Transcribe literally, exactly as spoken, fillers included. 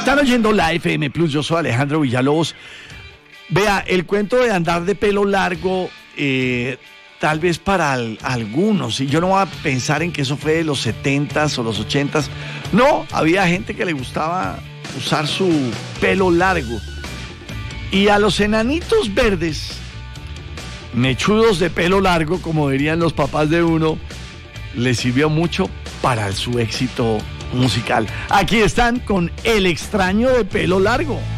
Están oyendo la F M Plus, yo soy Alejandro Villalobos. Vea, el cuento de andar de pelo largo, eh, tal vez para al, algunos, y yo no voy a pensar en que eso fue de los setentas o los ochentas. No, había gente que le gustaba usar su pelo largo. Y a los enanitos verdes, mechudos de pelo largo, como dirían los papás de uno, les sirvió mucho para su éxito musical. Aquí están con El extraño de pelo largo.